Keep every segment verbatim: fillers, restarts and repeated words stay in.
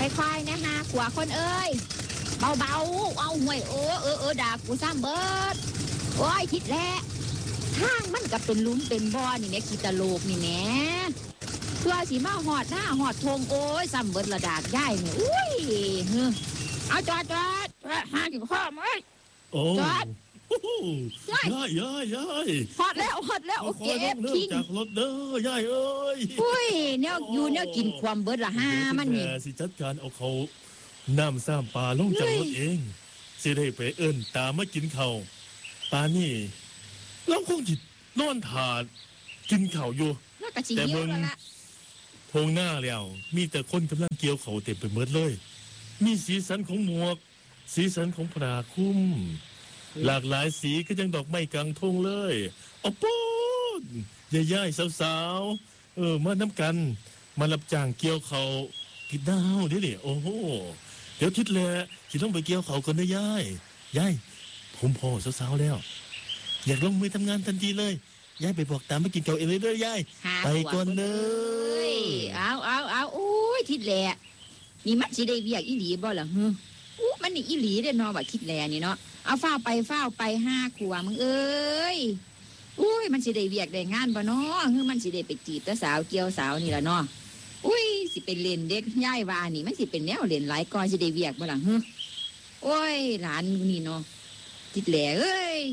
ค่อยๆนะฮะขัวคนเอ้ยเบาๆเอาห่วยเออเออเออด่ากูซ้ำเบิดโอ้ยทิดแหละทางมันก็เป็นหลุมเป็นบ่อนี่แม่ขี้ตะโลกนี่แหม่เพื่อสิมาหอดหน้าหอดทงโอ้ยซ้ำเบิดระดาษย่ายนี่อุ้ยเอาจอดจอดหากินข้าวมั้ยจอดย่ายย่ายย่ายหอดแล้วหอดแล้วโอเคทิ้งจากรถเด้อย่ายเอ้ยอุ้ยแนวอยู่แนวกินความเบิดละห้ามันนี่สิจัดการเอาเขาน้ำซ้ำปลาลงจากรถเองสิได้ไปเอิ้นตามมากินข้าวปลานี่เราคงจิตนอนถาดกินข้าวอยู่แต่เบิ่งทงหน้าแล้วมีแต่คนกำลังเกี่ยวข้าวเต็มไปหมดเลยมีสีสันของหมวกสีสันของผ้าคลุมหลากหลายสีก็ยังดอกไม้กลางทุ่งเลยอ๋อปูนย่ายๆสาวๆเออมาน้ำกันมารับจ้างเกี่ยวเขากินดาวเดี๋ยวนี่โอ้โหเดี๋ยวทิศแลสิต้องไปเกี่ยวเขาก่อนนะย่ายย่ายผมพอสาวๆแล้วอยากลงมือทำงานทันทีเลยย่ายไปบอกตามมากินเก่าเองเลยเด้อย่ายไปก่อนเลยเอาเอาเอาโอ้ยทิศแลนี่มันสิได้เวียกอีหลีบ่ล่ะฮึอู้มันนี่อีหลีเด้เนาะว่าทิศแลนี่เนาะเอาฟ้าไปฟ้าไปห้าขวบมึงเอ้ยอุ้ยมันสิได้เวียกได้งานบ่เนาะคือมันสิได้ไปจีบตาสาวเกี่ยวสาวนี่ล่ะเนาะอุ้ยสิเป็นเล่นเด็กย่ายว่านี่มันสิเป็นแนวเล่นหลายก่อนสิได้เวียกบ่ล่ะฮึโอ้ยหลานนี่เนาะติดแหล่เอ้ย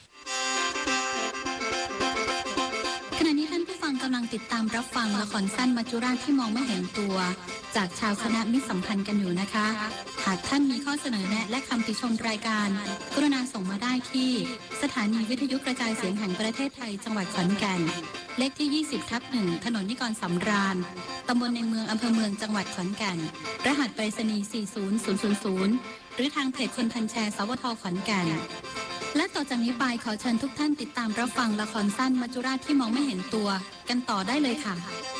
ขณะนี้ท่านผู้ฟังกำลังติดตามรับฟังละครสั้นมัจจุราชที่มองไม่เห็นตัวจากชาวคณะมิตรสัมพันธ์กันอยู่นะคะหากท่านมีข้อเสนอแนะและคำติชมรายการกรุณาส่งมาได้ที่สถานีวิทยุกระจายเสียงแห่งประเทศไทยจังหวัดขอนแก่นเลขที่ ยี่สิบทับหนึ่ง ถนนนิกรสำราญตำบลในเมืองอำเภอเมืองจังหวัดขอนแก่นรหัสไปรษณีย์สี่ศูนย์ศูนย์ศูนย์ศูนย์หรือทางเพจคนพันแชร์สวทขอนแก่นและต่อจากนี้ไปขอเชิญทุกท่านติดตามรับฟังละครสั้นมัจจุราชที่มองไม่เห็นตัวกันต่อได้เลยค่ะ